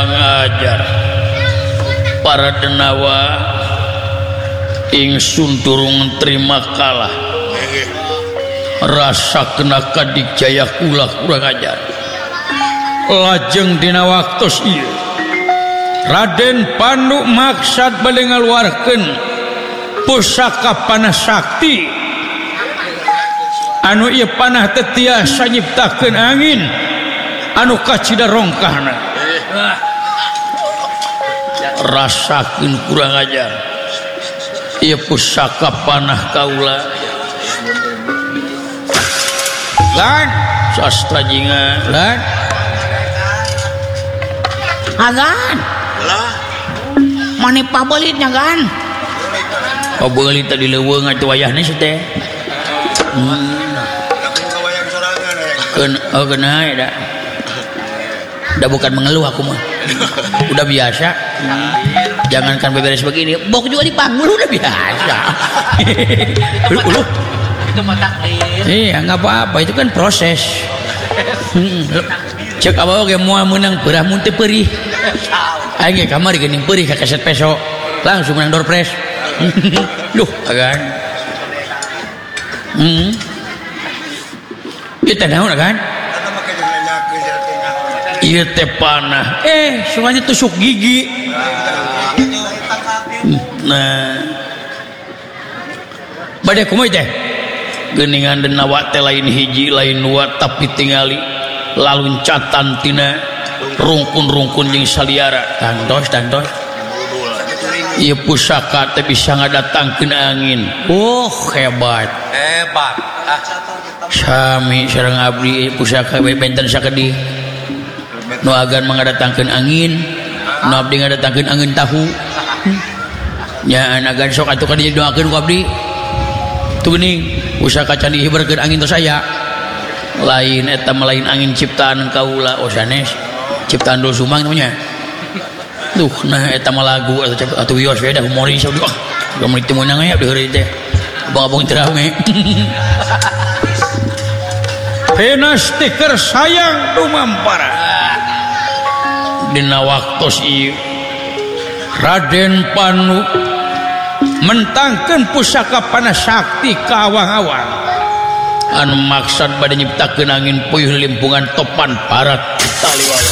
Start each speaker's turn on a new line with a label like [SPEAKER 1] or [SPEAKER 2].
[SPEAKER 1] kurang ajar para denawa ingsun durung terima kalah rasa kena kadik jaya kula kurang ajar lajeng dina waktos ieu Raden Pandu maksad bade ngaluarkeun pusaka panah sakti anu ieu panah teh tiasa nyiptakeun angin anu kacida rongkahna rasakeun kurang ajar ieu pusaka panah kaula lan sastra jinga lan
[SPEAKER 2] agan mani pabelit nyagan
[SPEAKER 1] pabelit tadi leuweung atuh wayahna si teh kena ya udah bukan mengeluh aku mah udah biasa jangankan beberes begini bok juga dipanggul udah biasa uluh
[SPEAKER 2] itu mah takdir
[SPEAKER 1] iya nggak apa-apa itu kan proses cek apa oke mau menang perah muntah perih aing ge kamari geuning perih ka kaset peso langsung menang door press duh agan ieu teh naon agan ieu teh panah semuanya tusuk gigi nah bade kumaha teh geuningan denawa teh lain hiji lain dua tapi tingali laluncatan tina rungkun-rungkun jeung saliara tangtos ieu pusaka teh bisa ngadatangkeun angin hebat sami sareng abdi pusaka benten sakedi nu agan mengadatangkeun angin nu abdi ngadatangkeun angin tahu nya agan sok atuh kadieu doakeun ku abdi tuh geuning pusaka can dihiberkeun angin tos aya lain eta lain angin ciptaan kaula sanes ciptaan Doel Sumang namanya duh nah eta mah lagu atuh wios we dah humoris udah menit teu meunang aya deuri teh abang-abang teu rame penas teh keur sayang dumampara dina waktos ieu Raden Panu mentangkeun pusaka panah sakti ka awang-awang anu maksad bade nyiptakeun angin puyuh limpungan topan parat taliwala